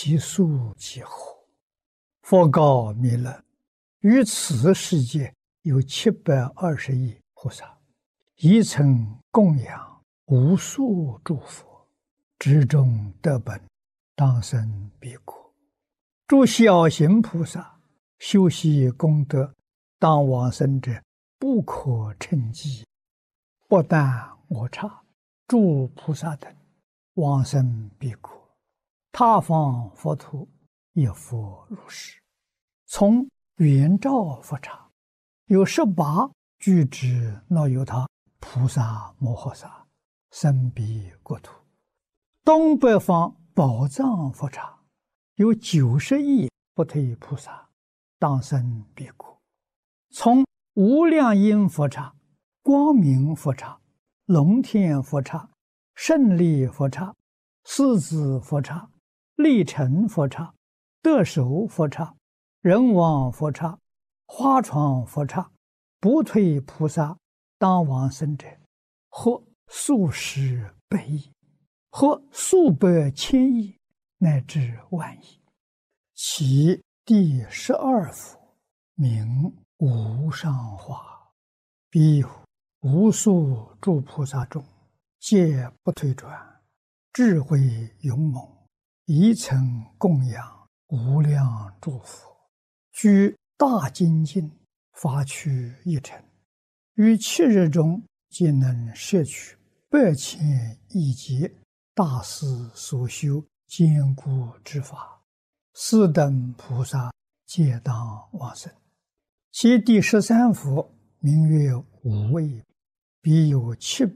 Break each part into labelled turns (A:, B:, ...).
A: 其数几何？佛告弥勒：于此世界有720亿菩萨，一曾供养无数诸佛，至中得本，当生彼国。诸小行菩萨修习功德，当往生者不可称计。不但我刹，诸菩萨等往生彼国，他方佛土亦复如是。从圆照佛刹，有18具之那由他菩萨摩诃萨生彼国土。东北方宝藏佛刹，有90亿不退菩萨当生彼国。从无量音佛刹、光明佛刹、龙天佛刹、胜利佛刹、狮子佛刹、力成佛刹、得手佛刹、人王佛刹、花床佛刹，不退菩萨当往生者，或数十百亿，或数百千亿，乃至万亿。其第12佛名无上化，彼无数诸菩萨中，皆不退转，智慧勇猛，一曾供养无量诸佛，居大精进，发趣一尘，于7日中皆能摄取8千亿劫大师所修坚固之法，斯等菩萨皆当往生。其第13佛名曰无畏，彼有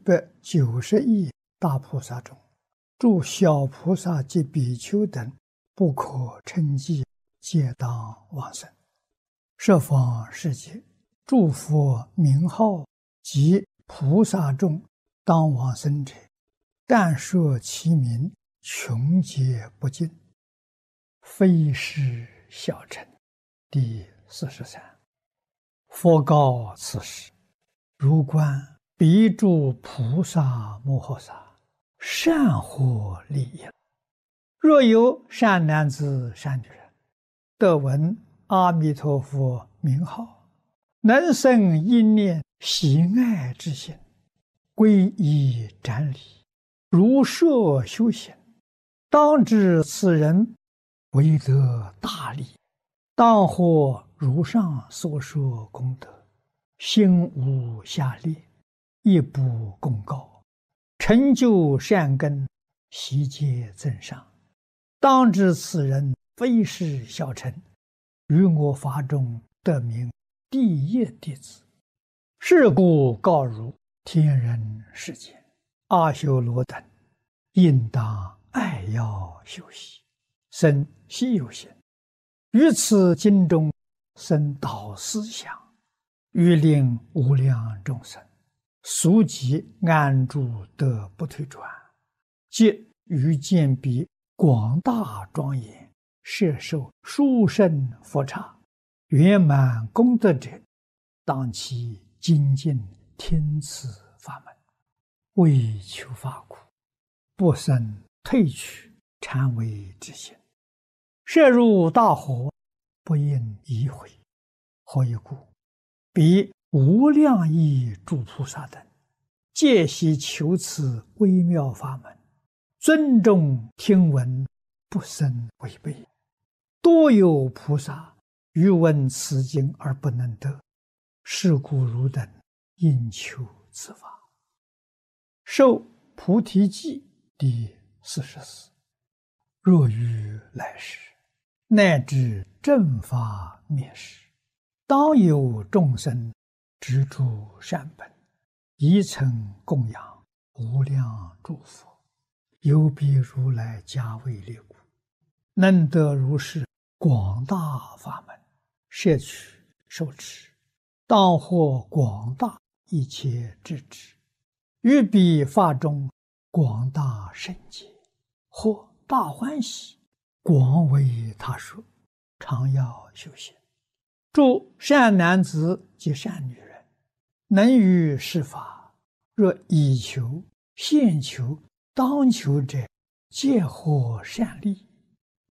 A: 790亿大菩萨中，诸小菩萨及比丘等不可称计，皆当往生。十方世界诸佛名号及菩萨众当往生者，但说其名，穷劫不尽，非是小乘。第43。佛告此时：如观彼诸菩萨摩诃萨，善获利益。若有善男子善女人，得闻阿弥陀佛名号，能生一念喜爱之心，皈依瞻礼，如设修行，当知此人为得大利，当获如上所说功德，心无下劣，亦不公告，成就善根，悉皆增上。当知此人非是小乘，于我法中得名第一弟子。是故告汝天人世间阿修罗等，应当爱要修习，生希有行，于此经中生导思想，欲令无量众生速即安住得不退转，即于见彼广大庄严，摄受殊胜佛刹，圆满功德者，当其精进听此法门，为求法苦，不生退去谄媚之心，摄入大河，不应移回。何以故？彼无量亿诸菩萨等，皆悉求此微妙法门，尊重听闻，不生违背。多有菩萨欲闻此经而不能得，是故汝等应求此法。受菩提记第44。若于来世，乃至正法灭世，当有众生知诸善本，一曾供养无量诸佛，有彼如来加为列故，能得如是广大法门，摄取受持，当获广大一切智智，于彼法中广大圣解，或大欢喜，广为他说，常要修行。诸善男子及善女人，能于是法，若以求、现求、当求者，皆获善利。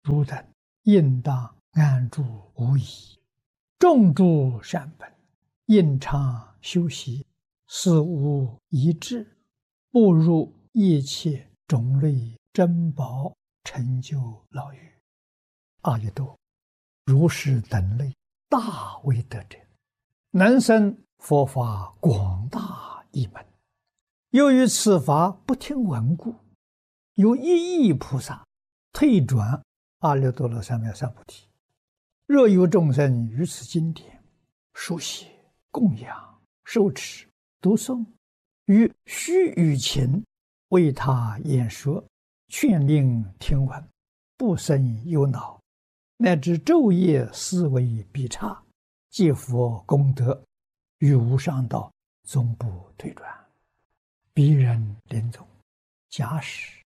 A: 汝等应当安住无疑，种诸善本，应常修习，事无一致，步入一切种类珍宝，成就老狱。阿逸多，如是等类大威德者，能生佛法广大一门。由于此法不听闻故，有一亿菩萨退转阿耨多罗三藐三菩提。若有众生于此经典书写、供养、受持、读诵，于须臾前为他演说，劝令听闻，不生忧恼，乃至昼夜思维必差，皆佛功德，于无上道终不退转。彼人临终，假使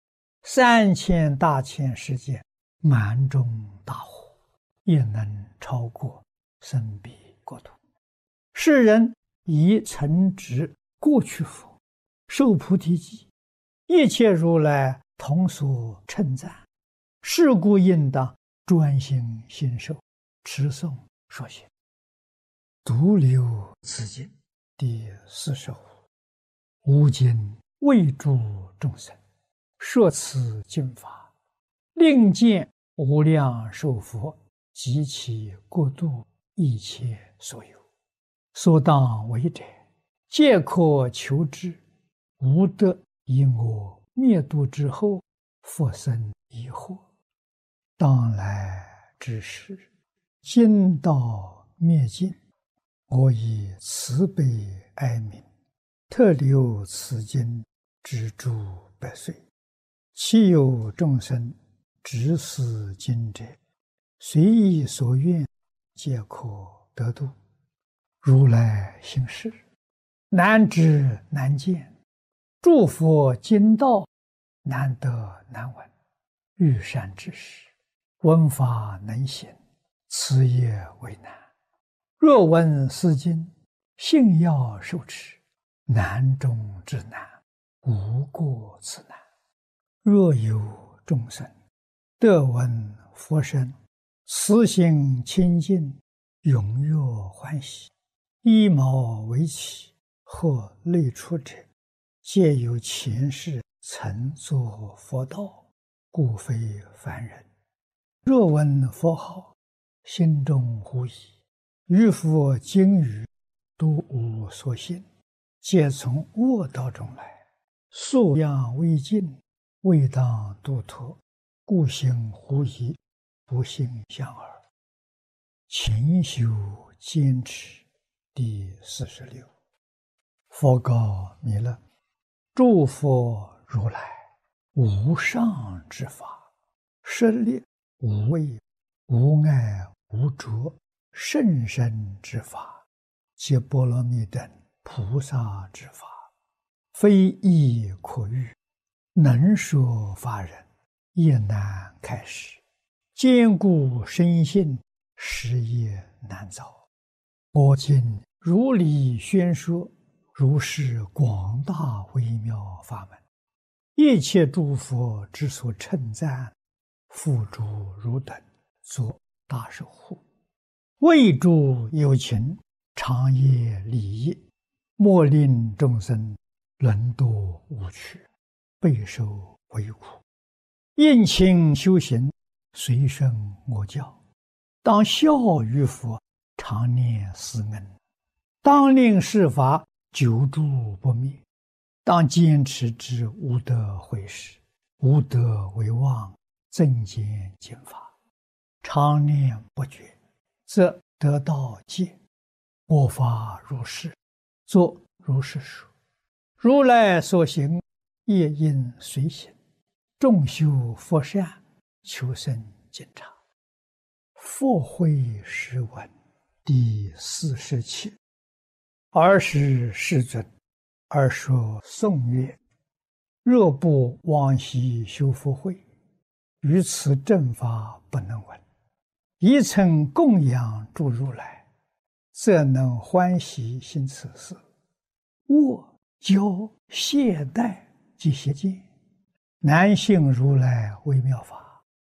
A: 3000大千世界满中大火，也能超过生彼国土。世人以曾执过去佛，受菩提记，一切如来同所称赞。是故应当专心信受，持诵说写。独留此经第45。吾今为诸众生说此经法，令见无量寿佛及其国度一切所有，所当为者，皆可求之。无得因我灭度之后，复生疑惑。当来之时，经道灭尽，我以慈悲哀悯，特留此经之诸百岁。其有众生执此经者，随意所愿，皆可得度。如来行事，难知难见，诸佛经道难得难闻。欲善知识，闻法能行，此也为难。若闻是经，信要受持，难中之难，无过此难。若有众生得闻佛声，慈心清净，踊跃欢喜，衣毛为起或类出者，皆有前世曾作佛道，故非凡人。若闻佛号，心中狐疑，于佛经语都无所信，皆从恶道中来，素养未尽，未当度脱，故行狐疑，不信相耳。勤修坚持第46。佛告弥勒：诸佛如来无上之法，舍利无畏无碍无着甚深之法，皆波罗蜜等菩萨之法，非易可喻，能说法人也难开示，坚固深信，实也难造。我今如理宣说，如是广大微妙法门，一切诸佛之所称赞，付诸汝等作大守护，为诸有情，长夜利益，莫令众生沦堕无趣，备受为苦。应勤修行，随顺我教，当效于佛，常念思恩，当令世法久住不灭，当坚持之无得毁失，无得为妄，增减经法，常念不绝，则得道戒。我法如是，作如是说。如来所行，业应随行，众修佛善，求生净察。佛会释文第47。尔时世尊，而说颂曰：若不往昔修福慧，于此正法不能闻。一曾供养诸如来，则能欢喜行此事。我教懈怠及邪见，难信如来微妙法。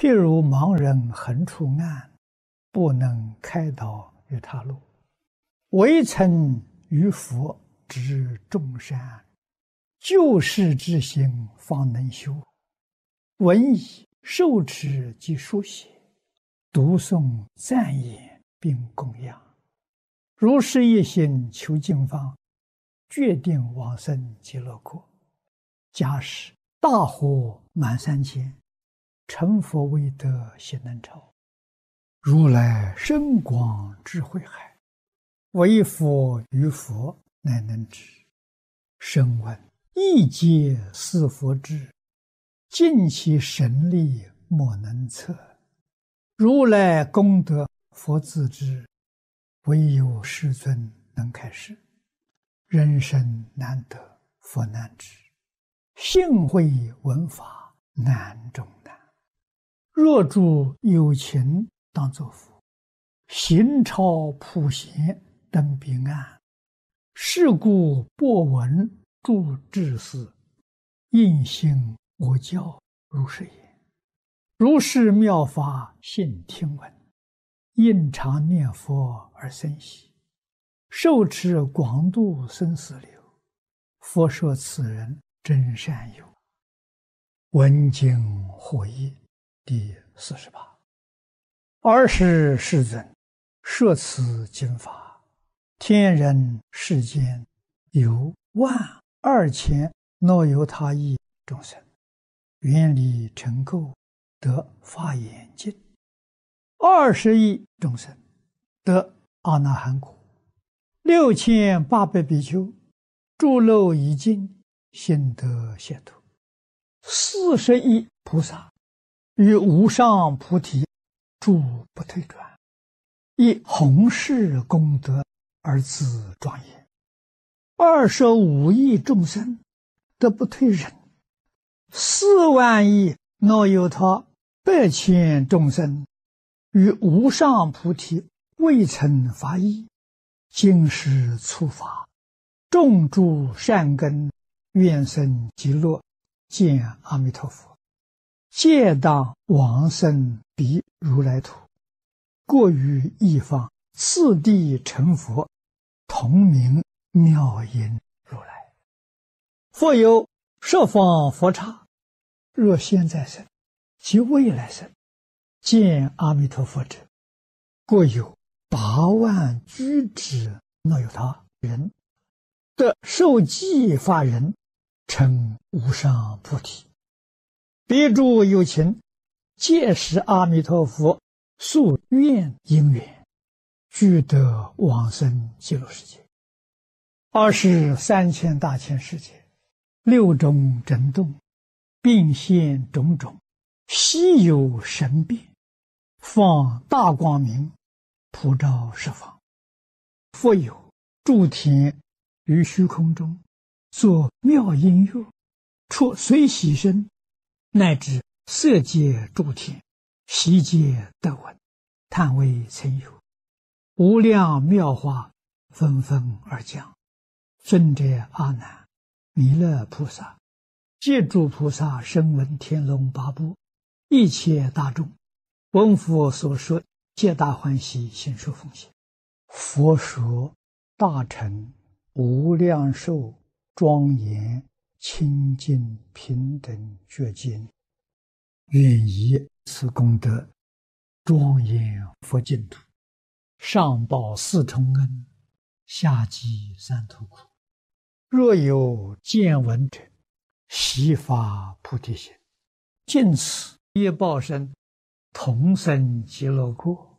A: 譬如盲人横出岸，不能开导于他路，唯曾于佛知众善，救世之心方能修。闻已受持及书写，读诵赞言并供养，如是一心求经方，决定往生极乐国。假使大火满3000，成佛未得悉能超。如来深广智慧海，唯佛于佛乃能知。声闻亦皆是佛智，尽其神力莫能测。如来功德佛自知，唯有世尊能开示。人生难得佛难知，幸会闻法难中难。若诸有情当作佛，行超普贤登彼岸。是故播闻诸智士，应信我教如是言。如是妙法信听闻，应常念佛而生喜。受持广度生死流，佛说此人真善友。闻经获益第48。尔时世尊说此经法，天人世间有12000耨由他亿众生，愿力成垢，得法眼净；20亿众生得阿那含果；6800比丘诸漏已尽，心得解脱；40亿菩萨于无上菩提诸不退转，以弘誓功德而自庄严；25亿众生得不退忍；4万亿耨由他100千众生于无上菩提未曾发意，今世触法，种诸善根，愿生极乐，见阿弥陀佛，皆当往生彼如来土，过于一方，次第成佛，同名妙音如来。复有十方佛刹，若现在生及未来生，见阿弥陀佛者，过有8万居之耨由他人，得受记法人，成无上菩提。彼诸有情，皆是阿弥陀佛宿愿因缘，俱得往生极乐世界。23千大千世界，6种震动，并现种种稀有神变，放大光明，普照十方。复有诸天于虚空中作妙音乐，出随喜声，乃至色界诸天，悉皆得闻，叹为曾有。无量妙法纷纷而降。尊者阿难、弥勒菩萨、皆诸菩萨声闻天龙八部，一切大众，闻佛所说，皆大欢喜，心受奉献。佛说大乘无量寿庄严清净平等觉经，愿以此功德庄严佛净土，上报4重恩，下济3途苦。若有见闻者，悉发菩提心，尽此业报身，同生极乐国。